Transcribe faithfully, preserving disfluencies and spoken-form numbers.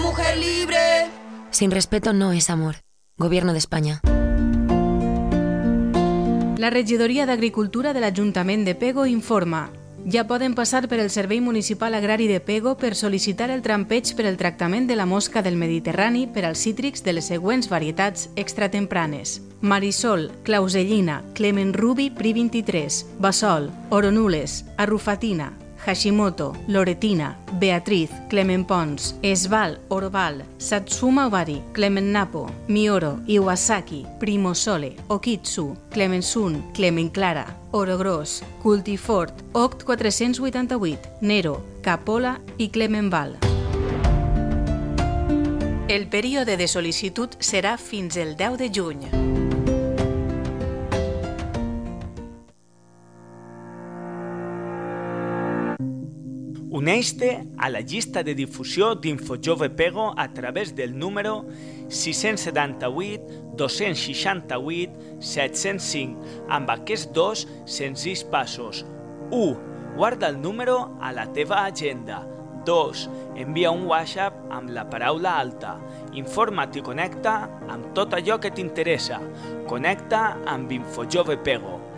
mujer libre. Sin respeto no es amor. Gobierno de España. La regidoria d'Agricultura de l'Ajuntament de Pego informa: ja poden passar per el Servei Municipal Agrari de Pego per sol·licitar el trampeig per el tractament de la mosca del Mediterrani per als cítrics de les següents varietats extratempranes: Marisol, Clausellina, Clement Rubi Pri vint-i-tres, Basol, Oronules, Arrufatina, Hashimoto, Loretina, Beatriz, Clement Pons, Esval, Oroval, Satsuma Ovari, Clement Napo, Mioro, Iwasaki, Primosole, Okitsu, Clement Sun, Clement Clara, Orogros, Cultifort, Oct quatre-cents vuitanta-vuit, Nero, Capola i Clement Val. El període de sol·licitud serà fins el deu de juny. Uneix-te a la llista de difusió d'InfoJove Pego a través del número sis set vuit, dos sis vuit, set zero cinc amb aquests dos senzills passos. u. Guarda el número a la teva agenda. dos. Envia un WhatsApp amb la paraula alta. Informa't i connecta amb tot allò que t'interessa. Connecta amb InfoJove Pego.